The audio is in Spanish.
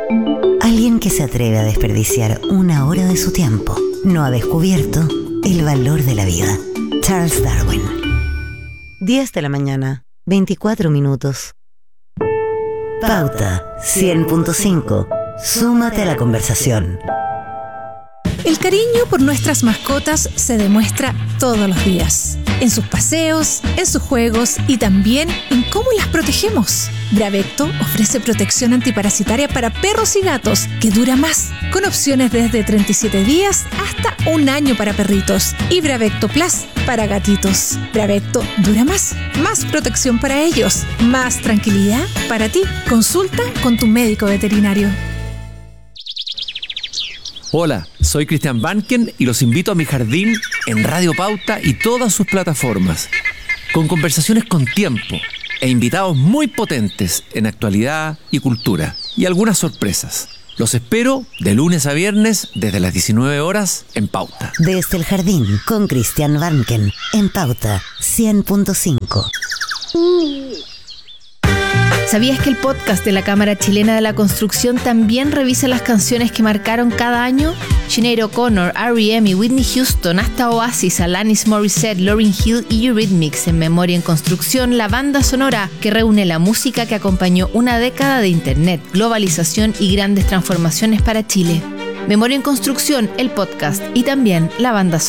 Alguien que se atreve a desperdiciar una hora de su tiempo no ha descubierto el valor de la vida. Charles Darwin. 10 de la mañana, 24 minutos. Pauta 100.5. Súmate a la conversación. El cariño por nuestras mascotas se demuestra todos los días. En sus paseos, en sus juegos y también en cómo las protegemos. Bravecto ofrece protección antiparasitaria para perros y gatos que dura más, con opciones desde 37 días hasta 1 año para perritos. Y Bravecto Plus para gatitos. Bravecto dura más, más protección para ellos, más tranquilidad para ti. Consulta con tu médico veterinario. Hola, soy Christian Vanken y los invito a mi jardín en Radio Pauta y todas sus plataformas, con conversaciones con tiempo e invitados muy potentes en actualidad y cultura, y algunas sorpresas. Los espero de lunes a viernes desde las 19 horas en Pauta. Desde el jardín con Christian Vanken en Pauta 100.5. ¿Sabías que el podcast de la Cámara Chilena de la Construcción también revisa las canciones que marcaron cada año? Sinéad O'Connor, R.E.M. y Whitney Houston, hasta Oasis, Alanis Morissette, Lauryn Hill y Eurythmics. En Memoria en Construcción, la banda sonora que reúne la música que acompañó una década de internet, globalización y grandes transformaciones para Chile. Memoria en Construcción, el podcast y también la banda sonora.